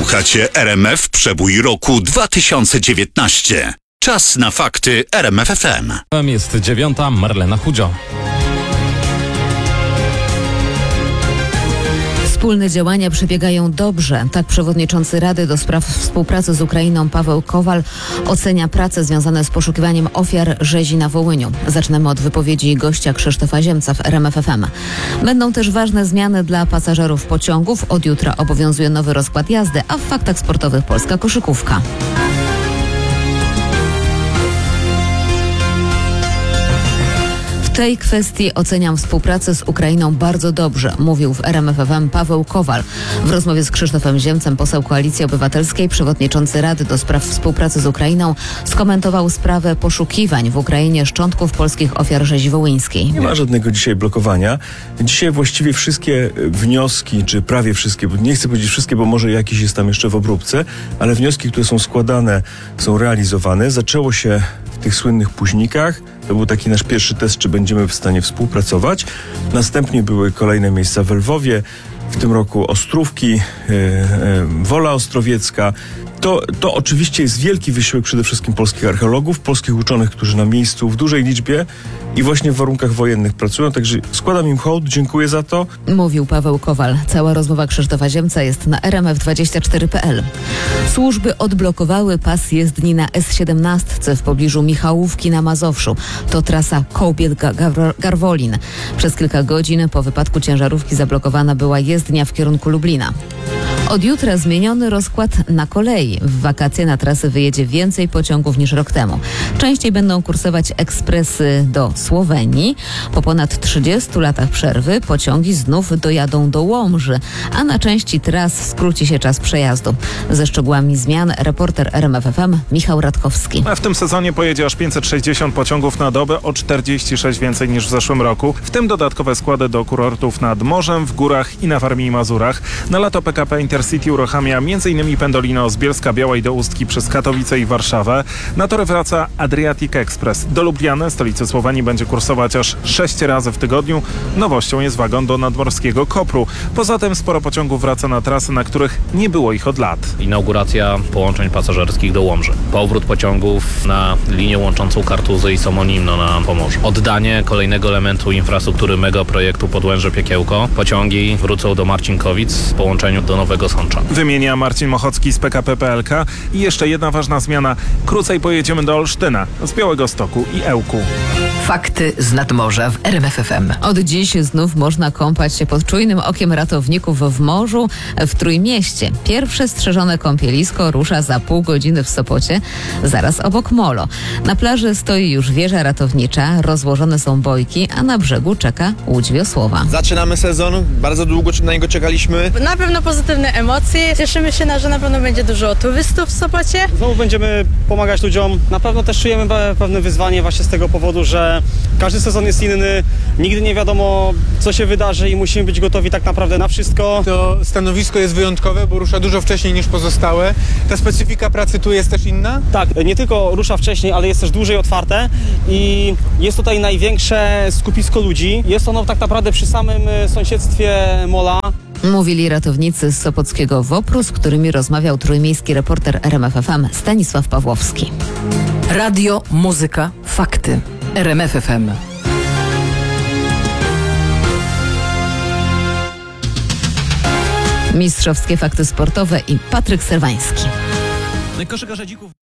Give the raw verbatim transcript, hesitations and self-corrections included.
Słuchacie R M F Przebój roku dwa tysiące dziewiętnaście. Czas na fakty R M F F M. Tam jest dziewiąta, Marlena Chudzio. Wspólne działania przebiegają dobrze. Tak przewodniczący Rady do Spraw Współpracy z Ukrainą Paweł Kowal ocenia prace związane z poszukiwaniem ofiar rzezi na Wołyniu. Zaczynamy od wypowiedzi gościa Krzysztofa Ziemca w R M F F M. Będą też ważne zmiany dla pasażerów pociągów. Od jutra obowiązuje nowy rozkład jazdy, a w faktach sportowych polska koszykówka. W tej kwestii oceniam współpracę z Ukrainą bardzo dobrze, mówił w R M F F M Paweł Kowal. W rozmowie z Krzysztofem Ziemcem poseł Koalicji Obywatelskiej, przewodniczący Rady do Spraw Współpracy z Ukrainą skomentował sprawę poszukiwań w Ukrainie szczątków polskich ofiar rzezi wołyńskiej. Nie ma żadnego dzisiaj blokowania. Dzisiaj właściwie wszystkie wnioski, czy prawie wszystkie, bo nie chcę powiedzieć wszystkie, bo może jakiś jest tam jeszcze w obróbce, ale wnioski, które są składane, są realizowane. Zaczęło się w tych słynnych Późnikach. To był taki nasz pierwszy test, czy będziemy w stanie współpracować. Następnie były kolejne miejsca w Lwowie, w tym roku Ostrówki, yy, yy, Wola Ostrowiecka. To, to oczywiście jest wielki wysiłek przede wszystkim polskich archeologów, polskich uczonych, którzy na miejscu w dużej liczbie i właśnie w warunkach wojennych pracują. Także składam im hołd, dziękuję za to. Mówił Paweł Kowal. Cała rozmowa Krzysztofa Ziemca jest na R M F dwadzieścia cztery kropka p l. Służby odblokowały pas jezdni na S siedemnaście w pobliżu Michałówki na Mazowszu. To trasa Kołbiel-Garwolin. Przez kilka godzin po wypadku ciężarówki zablokowana była jezdnia w kierunku Lublina. Od jutra zmieniony rozkład na kolei. W wakacje na trasy wyjedzie więcej pociągów niż rok temu. Częściej będą kursować ekspresy do Słowenii. Po ponad trzydziestu latach przerwy pociągi znów dojadą do Łomży, a na części tras skróci się czas przejazdu. Ze szczegółami zmian reporter R M F F M Michał Radkowski. A w tym sezonie pojedzie aż pięćset sześćdziesiąt pociągów na dobę, o czterdzieści sześć więcej niż w zeszłym roku. W tym dodatkowe składy do kurortów nad morzem, w górach i na Warmii i Mazurach. Na lato P K P Intercity uruchamia m.in. Pendolino z Bielska-Białej do Ustki przez Katowice i Warszawę. Na tory wraca Adriatic Express. Do Lubliany, stolicy Słowenii, będzie kursować aż sześć razy w tygodniu. Nowością jest wagon do nadmorskiego Kopru. Poza tym sporo pociągów wraca na trasy, na których nie było ich od lat. Inauguracja połączeń pasażerskich do Łomży. Powrót pociągów na linię łączącą Kartuzę i Somonimno na Pomorzu. Oddanie kolejnego elementu infrastruktury megaprojektu Podłęże-Piekiełko. Pociągi wrócą do Marcinkowic w połączeniu do Nowego Sącza. Wymienia Marcin Mochocki z P K P P L K. I jeszcze jedna ważna zmiana. Krócej pojedziemy do Olsztyna, z Białegostoku i Ełku. Fakty z nadmorza w R M F F M. Od dziś znów można kąpać się pod czujnym okiem ratowników w morzu w Trójmieście. Pierwsze strzeżone kąpielisko rusza za pół godziny w Sopocie, zaraz obok molo. Na plaży stoi już wieża ratownicza, rozłożone są bojki, a na brzegu czeka łódź wiosłowa. Zaczynamy sezon, bardzo długo na niego czekaliśmy. Na pewno pozytywne emocje. Cieszymy się, na, że na pewno będzie dużo turystów w Sopocie. Znowu będziemy pomagać ludziom. Na pewno też czujemy pewne wyzwanie właśnie z tego powodu, że każdy sezon jest inny. Nigdy nie wiadomo, co się wydarzy i musimy być gotowi tak naprawdę na wszystko. To stanowisko jest wyjątkowe, bo rusza dużo wcześniej niż pozostałe. Ta specyfika pracy tu jest też inna? Tak, nie tylko rusza wcześniej, ale jest też dłużej otwarte i jest tutaj największe skupisko ludzi. Jest ono tak naprawdę przy samym sąsiedztwie mola. Mówili ratownicy z sopockiego WOPR-u, z którymi rozmawiał trójmiejski reporter R M F F M Stanisław Pawłowski. Radio, muzyka, fakty. R M F F M. Mistrzowskie fakty sportowe i Patryk Serwański. Koszykarze dzików.